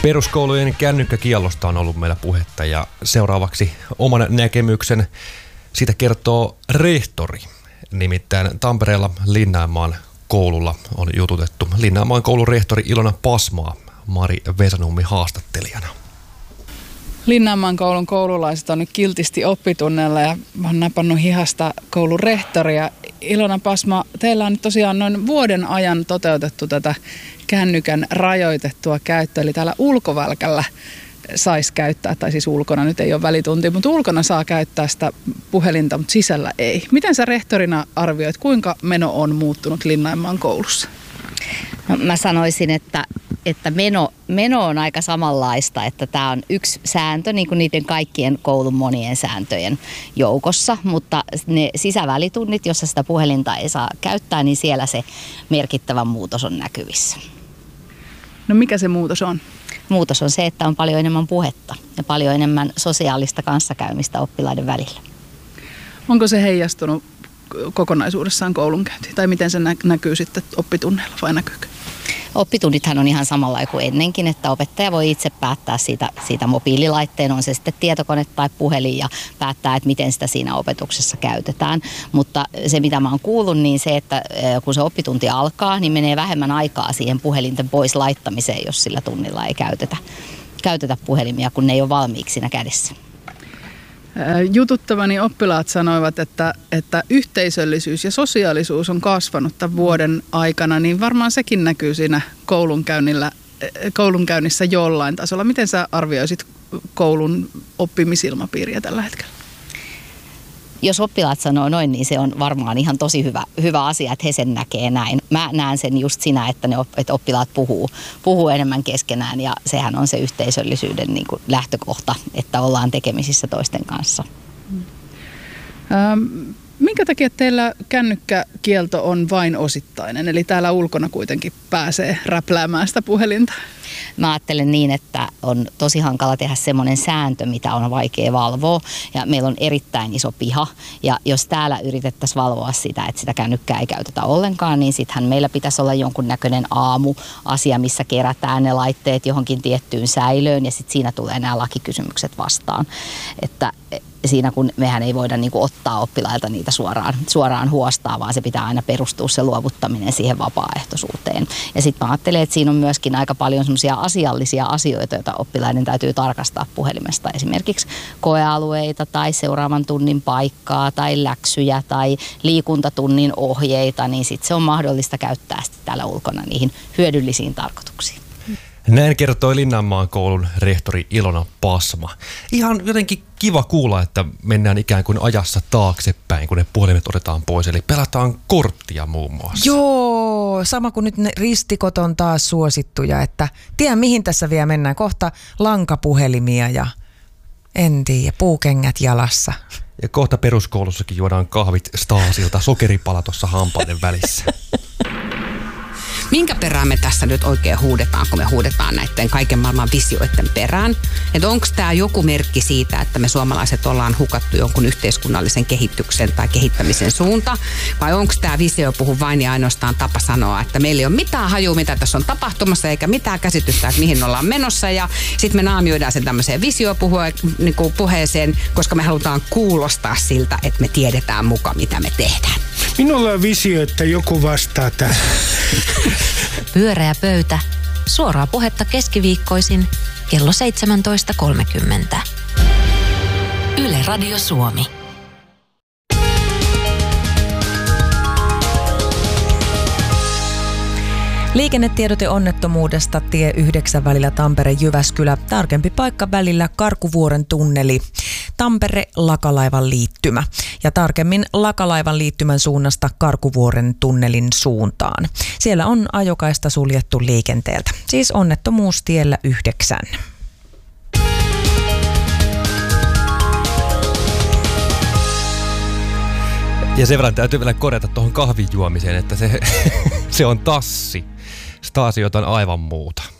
Peruskoulujen kännykkäkiellosta on ollut meillä puhetta ja seuraavaksi oman näkemyksen siitä kertoo rehtori. Nimittäin Tampereella Linnanmaan koululla on jututettu Linnanmaan koulun rehtori Ilona Pasmaa Mari Vesanummi haastattelijana. Linnanmaan koulun koululaiset on nyt kiltisti oppitunnella ja olen napannut hihasta koulun rehtoria. Ilona Pasma, teillä on nyt tosiaan noin vuoden ajan toteutettu tätä kännykän rajoitettua käyttöä. Eli täällä ulkovälkällä saisi käyttää, tai siis ulkona nyt ei ole välitunti, mutta ulkona saa käyttää sitä puhelinta, mutta sisällä ei. Miten sä rehtorina arvioit, kuinka meno on muuttunut Linnanmaan koulussa? No, mä sanoisin, että meno on aika samanlaista, että tämä on yksi sääntö niin kuin niiden kaikkien koulun monien sääntöjen joukossa, mutta ne sisävälitunnit, jossa sitä puhelinta ei saa käyttää, niin siellä se merkittävä muutos on näkyvissä. No mikä se muutos on? Muutos on se, että on paljon enemmän puhetta ja paljon enemmän sosiaalista kanssakäymistä oppilaiden välillä. Onko se heijastunut kokonaisuudessaan koulunkäyntiin? Tai miten se näkyy sitten oppitunneilla vai näkyykö? Oppitunnithan on ihan samalla kuin ennenkin, että opettaja voi itse päättää siitä mobiililaitteen, on se sitten tietokone tai puhelin ja päättää, että miten sitä siinä opetuksessa käytetään. Mutta se mitä mä oon kuullut, niin se, että kun se oppitunti alkaa, niin menee vähemmän aikaa siihen puhelinten pois laittamiseen, jos sillä tunnilla ei käytetä puhelimia, kun ne ei ole valmiiksi siinä kädessä. Jututtavani oppilaat sanoivat, että yhteisöllisyys ja sosiaalisuus on kasvanut tämän vuoden aikana, niin varmaan sekin näkyy siinä koulunkäynnissä jollain tasolla. Miten sä arvioisit koulun oppimisilmapiiriä tällä hetkellä? Jos oppilaat sanoo noin, niin se on varmaan ihan tosi hyvä asia, että he sen näkee näin. Mä näen sen just siinä, että että oppilaat puhuu enemmän keskenään ja sehän on se yhteisöllisyyden niin kuin lähtökohta, että ollaan tekemisissä toisten kanssa. Minkä takia teillä kännykkäkielto on vain osittainen? Eli täällä ulkona kuitenkin pääsee räpläämään sitä puhelinta. Mä ajattelen niin, että on tosi hankala tehdä semmoinen sääntö, mitä on vaikea valvoa. Ja meillä on erittäin iso piha. Ja jos täällä yritettäisiin valvoa sitä, että sitä kännykkää ei käytetä ollenkaan, niin sittenhän meillä pitäisi olla jonkunnäköinen aamuasia, missä kerätään ne laitteet johonkin tiettyyn säilöön. Ja sitten siinä tulee nämä lakikysymykset vastaan. Että siinä kun mehän ei voida niin kuin ottaa oppilailta niitä suoraan huostaa, vaan se pitää aina perustua se luovuttaminen siihen vapaaehtoisuuteen. Ja sitten mä ajattelen, että siinä on myöskin aika paljon semmoisia asiallisia asioita, joita oppilaiden täytyy tarkastaa puhelimesta. Esimerkiksi koealueita tai seuraavan tunnin paikkaa tai läksyjä tai liikuntatunnin ohjeita, niin sitten se on mahdollista käyttää sitten täällä ulkona niihin hyödyllisiin tarkoituksiin. Näin kertoi Linnanmaan koulun rehtori Ilona Pasma. Ihan jotenkin kiva kuulla, että mennään ikään kuin ajassa taaksepäin, kun ne puhelimet otetaan pois. Eli pelataan korttia muun muassa. Joo, sama kuin nyt ne ristikot on taas suosittuja, että tiedän mihin tässä vielä mennään. Kohta lankapuhelimia ja en tiedä, puukengät jalassa. Ja kohta peruskoulussakin juodaan kahvit Staasilta, sokeripala tuossa hampaiden välissä. Minkä perään me tässä nyt oikein huudetaan, kun me huudetaan näiden kaiken maailman visioiden perään? Että onko tämä joku merkki siitä, että me suomalaiset ollaan hukattu jonkun yhteiskunnallisen kehityksen tai kehittämisen suunta? Vai onko tämä visio puhu vain ja ainoastaan tapa sanoa, että meillä ei ole mitään hajua, mitä tässä on tapahtumassa, eikä mitään käsitystä, että mihin ollaan menossa. Ja sitten me naamioidaan sen tämmöiseen visiopuheeseen, koska me halutaan kuulostaa siltä, että me tiedetään muka, mitä me tehdään. Minulla on visio, että joku vastaa tähän. Pyöreä pöytä. Suoraa puhetta keskiviikkoisin kello 17.30. Yle Radio Suomi. Liikennetiedote onnettomuudesta tie 9 välillä Tampere-Jyväskylä. Tarkempi paikka välillä Karkuvuoren tunneli. Tampere-Lakalaivan liittymä. Ja tarkemmin Lakalaivan liittymän suunnasta Karkuvuoren tunnelin suuntaan. Siellä on ajokaista suljettu liikenteeltä. Siis onnettomuus tiellä 9. Ja sen verran täytyy vielä korjata tuohon kahvin juomiseen, että se on tassi. Stasi jotain aivan muuta.